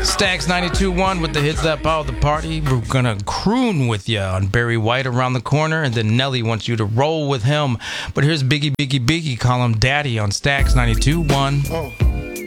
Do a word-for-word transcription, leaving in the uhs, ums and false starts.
Stax ninety-two point one with the hits that power the party. We're gonna croon with you on Barry White around the corner, and then Nelly wants you to roll with him. But here's Biggie, Biggie, Biggie. Call him Daddy on Stax ninety-two point one. Oh.